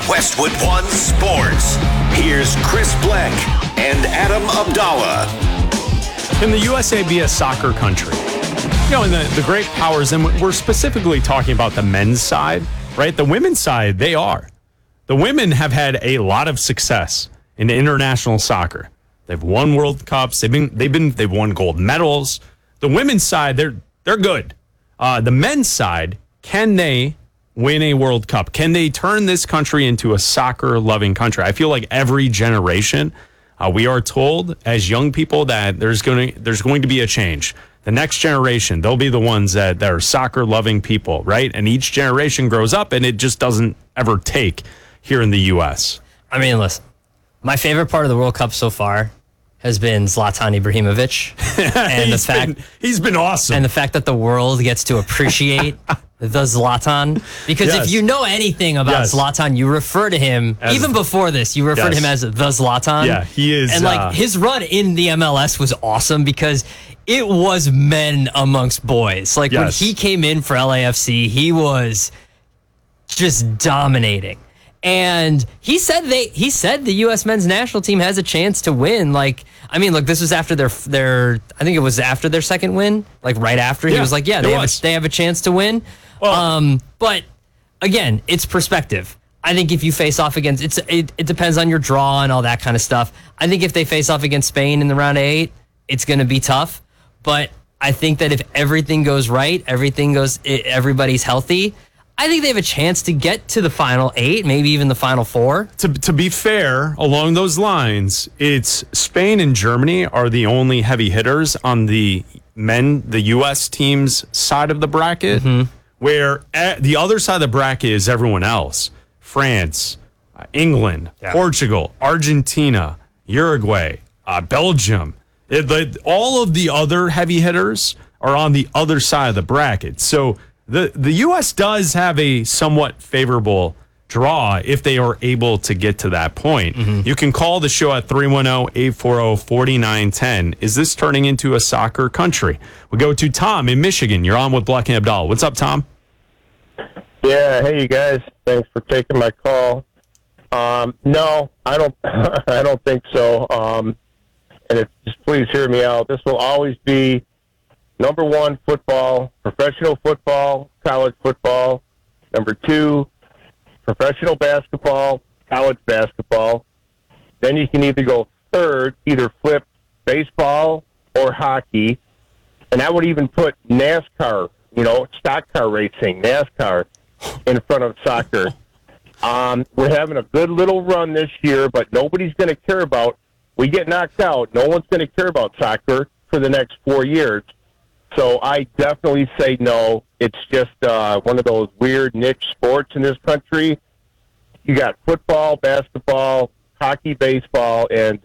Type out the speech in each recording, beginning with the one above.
Westwood One Sports. Here's Chris Bleck and Adam Abdallah. Can the USA be a soccer country? You know, in the great powers, and we're specifically talking about the men's side, right? The women's side, they are. The women have had a lot of success in international soccer. They've won World Cups. They've won gold medals. The women's side, they're good. The men's side, can they win a World Cup? Can they turn this country into a soccer-loving country? I feel like every generation, we are told as young people that there's going to be a change. The next generation, they'll be the ones that are soccer-loving people, right? And each generation grows up, and it just doesn't ever take here in the U.S. I mean, listen, my favorite part of the World Cup so far has been Zlatan Ibrahimovic. And he's been awesome. And the fact that the world gets to appreciate the Zlatan. Because if you know anything about Zlatan, you refer to him, even before this, you refer to him as the Zlatan. Yeah, he is. And like his run in the MLS was awesome because it was men amongst boys. Like when he came in for LAFC, he was just dominating. And he said the U.S. men's national team has a chance to win. Like, I mean, look, this was after their I think it was after their second win, like right after. He was like, yeah, they have a chance to win. Well, but again, it's perspective. I think if you face off against, it depends on your draw and all that kind of stuff. I think if they face off against Spain in the round of 8, it's going to be tough. But I think that if everything goes right, everybody's healthy, I think they have a chance to get to the final 8, maybe even the final 4. To be fair, along those lines, it's Spain and Germany are the only heavy hitters on the U.S. team's side of the bracket, where the other side of the bracket is everyone else. France, England, Portugal, Argentina, Uruguay, Belgium. All of the other heavy hitters are on the other side of the bracket. So the U.S. does have a somewhat favorable draw if they are able to get to that point. You can call the show at 310-840-4910. Is this turning into a soccer country? We go to Tom in Michigan. You're on with Bleck and Abdallah. What's up, Tom? Yeah, hey you guys. Thanks for taking my call. No, I don't. I don't think so. And just please hear me out. This will always be number 1, football, professional football, college football. Number 2, professional basketball, college basketball. Then you can either go third, either flip baseball or hockey. And I would even put NASCAR, stock car racing, NASCAR, in front of soccer. We're having a good little run this year, but nobody's going to care about, we get knocked out, no one's going to care about soccer for the next 4 years. So I definitely say no. It's just one of those weird niche sports in this country. You got football, basketball, hockey, baseball, and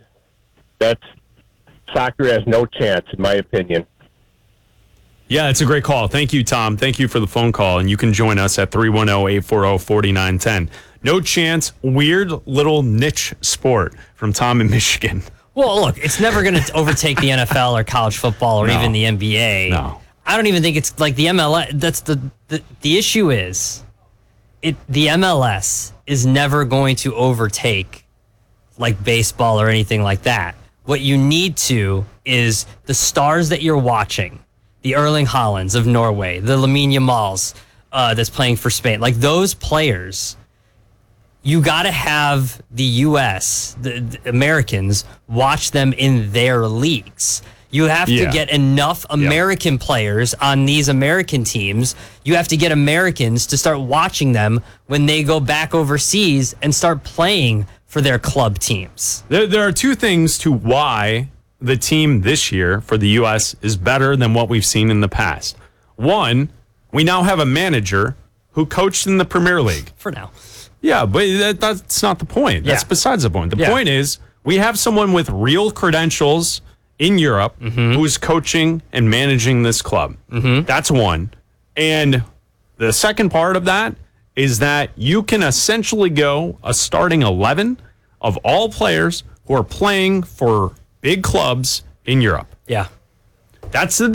soccer has no chance, in my opinion. Yeah, it's a great call. Thank you, Tom. Thank you for the phone call. And you can join us at 310-840-4910. No chance, weird little niche sport from Tom in Michigan. Well, look, it's never going to overtake the NFL or college football or even the NBA. No. I don't even think it's like the MLS. That's the issue is the MLS is never going to overtake like baseball or anything like that. What you need to is the stars that you're watching, the Erling Haalands of Norway, the Lamine Yamals that's playing for Spain, like those players. You got to have the U.S., the Americans, watch them in their leagues. You have to get enough American players on these American teams. You have to get Americans to start watching them when they go back overseas and start playing for their club teams. There are two things to why the team this year for the U.S. is better than what we've seen in the past. One, we now have a manager who coached in the Premier League. For now. Yeah, but that's not the point. That's besides the point. The point is we have someone with real credentials in Europe who's coaching and managing this club. That's one. And the second part of that is that you can essentially go a starting 11 of all players who are playing for big clubs in Europe. Yeah. That's the